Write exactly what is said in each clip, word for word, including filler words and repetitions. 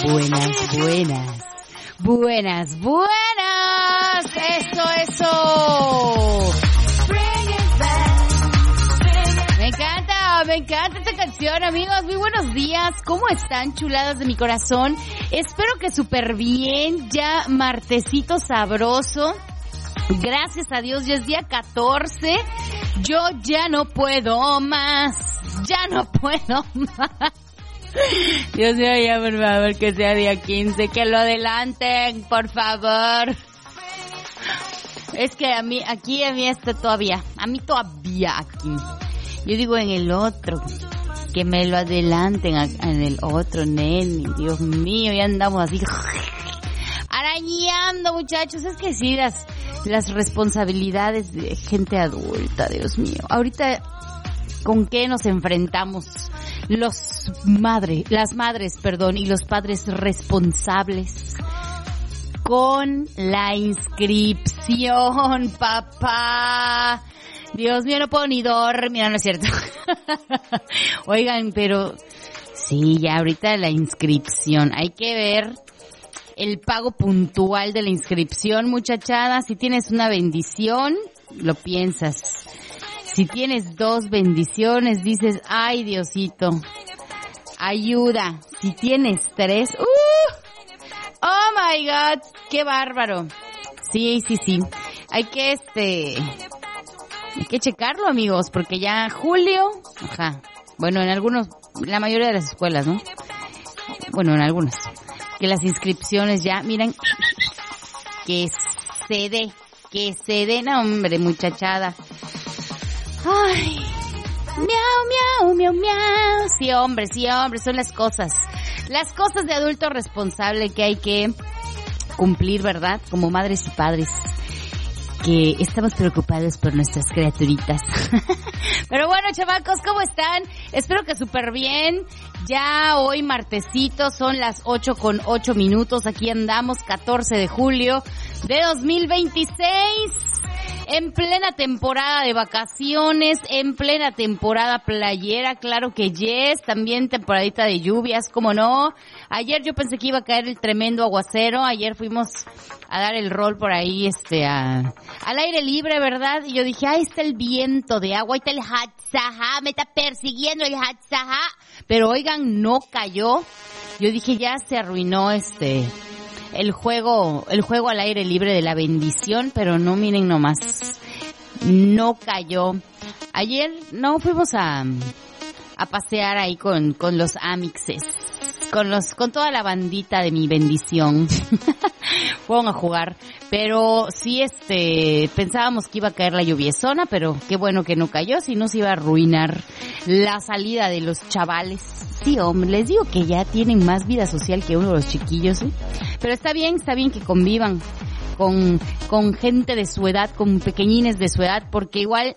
Buenas, buenas. Buenas, buenas. Eso, eso. Me encanta, me encanta esta canción, amigos. Muy buenos días. ¿Cómo están, chuladas de mi corazón? Espero que súper bien. Ya martesito sabroso. Gracias a Dios, ya es día catorce. Yo ya no puedo más. Ya no puedo más. Dios mío, ya por favor que sea día quince, que lo adelanten, por favor. Es que a mí, aquí a mí está todavía, a mí todavía aquí. Yo digo en el otro, que me lo adelanten en el otro, nene. Dios mío, ya andamos así arañando, muchachos. Es que sí, las, las responsabilidades de gente adulta, Dios mío. Ahorita, ¿con qué nos enfrentamos? Los madres, las madres, perdón, y los padres responsables con la inscripción, papá. Dios mío, no puedo ni dormir, no, no es cierto. Oigan, pero sí, ya ahorita la inscripción, hay que ver el pago puntual de la inscripción, muchachada. Si tienes una bendición, lo piensas. Si tienes dos bendiciones, dices, ay, Diosito, ayuda. Si tienes tres, ¡uh! ¡Oh, my God! ¡Qué bárbaro! Sí, sí, sí. Hay que, este, hay que checarlo, amigos, porque ya julio, ajá, bueno, en algunos, la mayoría de las escuelas, ¿no? Bueno, en algunas, que las inscripciones ya, miren, que se dé, que se den, hombre, muchachada. Ay, miau, miau, miau, miau. Sí, hombre, sí, hombre, son las cosas. Las cosas de adulto responsable que hay que cumplir, ¿verdad? Como madres y padres, que estamos preocupados por nuestras criaturitas. Pero bueno, chavacos, ¿cómo están? Espero que súper bien. Ya hoy martesito, son las ocho con ocho minutos. Aquí andamos, catorce de julio de dos mil veintiséis. En plena temporada de vacaciones, en plena temporada playera, claro que yes, también temporadita de lluvias, ¿cómo no? Ayer yo pensé que iba a caer el tremendo aguacero, ayer fuimos a dar el rol por ahí, este, a, al aire libre, ¿verdad? Y yo dije, ahí está el viento de agua, ahí está el Hatzaha, me está persiguiendo el Hatzaha, pero oigan, no cayó. Yo dije, ya se arruinó este... el juego, el juego al aire libre de la bendición, pero no, miren nomás, no cayó. Ayer no fuimos a, a pasear ahí con, con los amixes, con los, con toda la bandita de mi bendición. Fueron a jugar, pero sí, este, pensábamos que iba a caer la lluviezona, pero qué bueno que no cayó, si no se iba a arruinar la salida de los chavales. Sí, hombre, les digo que ya tienen más vida social que uno de los chiquillos, ¿eh? Pero está bien, está bien que convivan con, con gente de su edad, con pequeñines de su edad, porque igual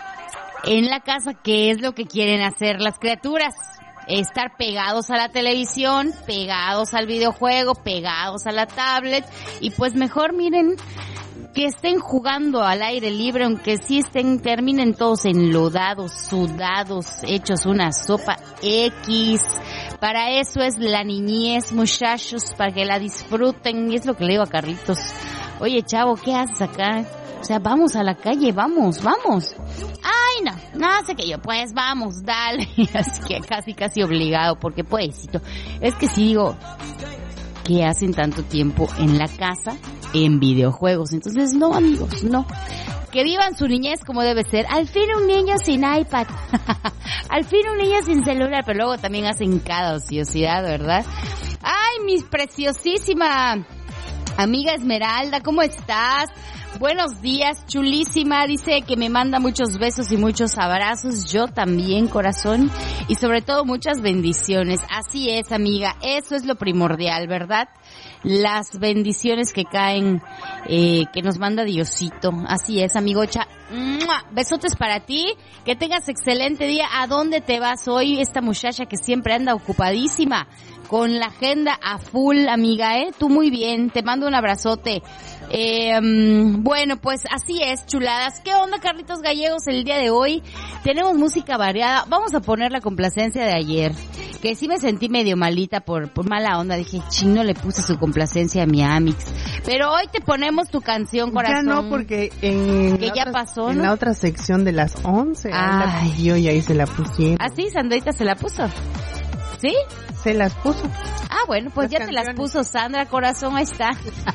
en la casa, ¿qué es lo que quieren hacer las criaturas? Estar pegados a la televisión, pegados al videojuego, pegados a la tablet, y pues mejor, miren, que estén jugando al aire libre, aunque sí estén, terminen todos enlodados, sudados, hechos una sopa X. Para eso es la niñez, muchachos, para que la disfruten. Y es lo que le digo a Carlitos. Oye, chavo, ¿qué haces acá? O sea, vamos a la calle, vamos, vamos. Ay, no, no sé qué yo, pues vamos, dale. Así que casi, casi obligado, porque pues, es que sí digo, que hacen tanto tiempo en la casa en videojuegos. Entonces, no, amigos, no. Que vivan su niñez como debe ser. Al fin un niño sin iPad. Al fin un niño sin celular, pero luego también hacen cada ociosidad, ¿verdad? Ay, mi preciosísima amiga Esmeralda, ¿cómo estás? Buenos días, chulísima. Dice que me manda muchos besos y muchos abrazos. Yo también, corazón. Y sobre todo muchas bendiciones. Así es, amiga. Eso es lo primordial, ¿verdad? Las bendiciones que caen, eh, que nos manda Diosito. Así es, amigocha. ¡Mua! Besotes para ti. Que tengas excelente día. ¿A dónde te vas hoy? Esta muchacha que siempre anda ocupadísima, con la agenda a full, amiga, ¿eh? Tú muy bien. Te mando un abrazote. Eh, um, bueno, pues así es, chuladas. ¿Qué onda, Carlitos Gallegos? El día de hoy tenemos música variada. Vamos a poner la complacencia de ayer, que sí me sentí medio malita por, por mala onda. Dije, chino, le puse su complacencia a mi Amix. Pero hoy te ponemos tu canción, corazón. Ya no, porque en, que ya otra, pasó, en ¿no? la otra sección de las once, Ay. la pidió y ahí se la pusieron. ¿Ah, sí? Sandrita se la puso. ¿Sí? Se las puso. Ah, bueno, pues Las ya canciones. te las puso Sandra, corazón, ahí está.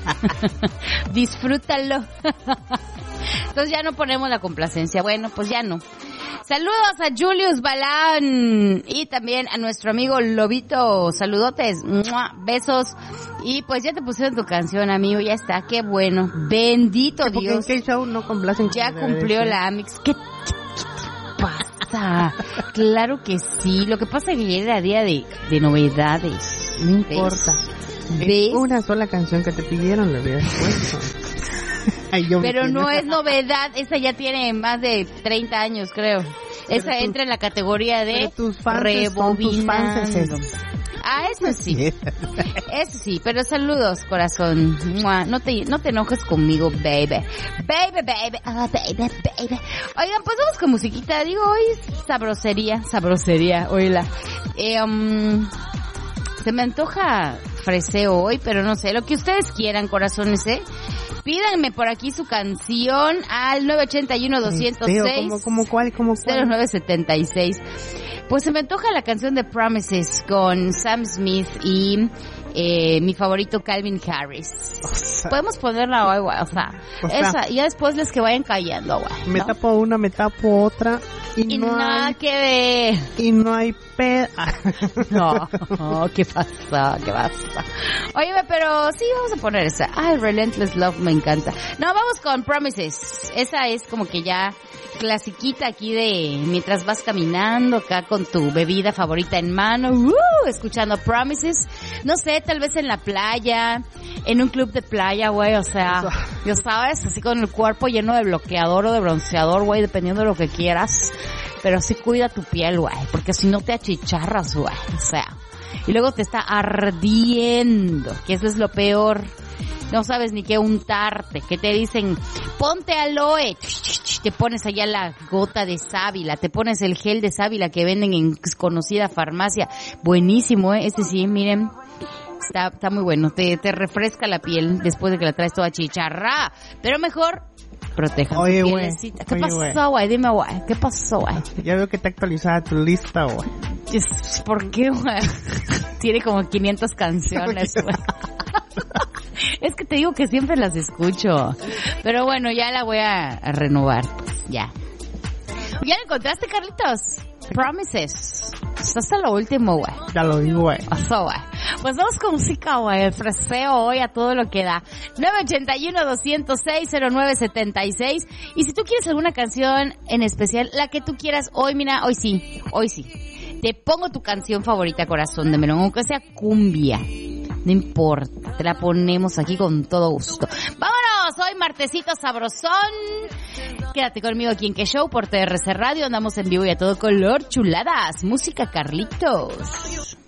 Disfrútalo. Entonces ya no ponemos la complacencia. Bueno, pues ya no. Saludos a Julius Balán y también a nuestro amigo Lobito. Saludotes, ¡mua! Besos. Y pues ya te pusieron tu canción, amigo, ya está, qué bueno. Bendito Sí, porque Dios. en K-Show no complacen. Ya como debe cumplió ser. la Amix. ¿Qué, qué, qué te pasa? Claro que sí. Lo que pasa es que ayer era día de, de novedades. No importa. ¿Ves? Es una sola canción que te pidieron, le hubieras puesto. Ay, yo me Pero quiero. no es novedad, esa ya tiene más de treinta años, creo. Esa tus- entra en la categoría de pero tus fans son tus rebobinando. fanses. Ah, eso sí, eso sí, pero saludos, corazón. Mua, No te, no te enojes conmigo, baby. Baby, baby, ah, baby, baby. Oigan, pues vamos con musiquita. Digo, hoy es sabrosería, sabrosería, oíla. Eh, um, se me antoja freseo hoy, pero no sé, lo que ustedes quieran, corazones, ¿eh? Pídanme por aquí su canción al nueve ocho uno, dos cero seis, ¿Cómo, cómo, cuál, cómo, cuál? cero nueve siete seis. Pues se me antoja la canción de Promises con Sam Smith y eh, mi favorito Calvin Harris. O sea, Podemos ponerla hoy, güey, o sea, O sea, esa, y ya después les que vayan callando, güey. me ¿no? tapo una, me tapo otra y, Y no nada hay, que ver. y no hay ped... No, oh, ¿qué pasa? ¿Qué pasa? Óyeme, pero sí, vamos a poner esa. Ah, Relentless Love me encanta. No, vamos con Promises. Esa es como que ya clasiquita aquí de mientras vas caminando acá con tu bebida favorita en mano, uh, escuchando Promises. No sé, tal vez en la playa, en un club de playa, güey, o sea, ya sabes, así con el cuerpo lleno de bloqueador o de bronceador, güey, dependiendo de lo que quieras. Pero sí cuida tu piel, güey, porque si no te achicharras, güey, o sea. Y luego te está ardiendo, que eso es lo peor. No sabes ni qué untarte, que te dicen, ponte aloe, te pones allá la gota de sábila, te pones el gel de sábila que venden en conocida farmacia. Buenísimo, ¿eh? Este sí, miren. Está, está muy bueno, te, te refresca la piel después de que la traes toda chicharra. Pero mejor, proteja tu Oye, güey, pielecita. ¿Qué oye, pasó, güey? Dime, güey, ¿qué pasó, güey? Ya veo que te actualizada tu lista, güey. Es- ¿Por qué, güey? Tiene como quinientas canciones, güey. Es que te digo que siempre las escucho. Pero bueno, ya la voy a, a renovar, pues, ya. ¿Ya la encontraste, Carlitos? Promises. Estás hasta lo último, güey. Ya lo digo, güey. Pasó, güey. Pues vamos con música, güey. El freseo hoy a todo lo que da. nueve ocho uno, dos cero seis, cero nueve siete seis. Y si tú quieres alguna canción en especial, la que tú quieras, hoy, mira, hoy sí, hoy sí. Te pongo tu canción favorita, corazón de melón, aunque sea cumbia. No importa, te la ponemos aquí con todo gusto. ¡Vámonos! Hoy martesito sabrosón. Quédate conmigo aquí en Que Show por T R C Radio. Andamos en vivo y a todo color. Chuladas. Música Carlitos.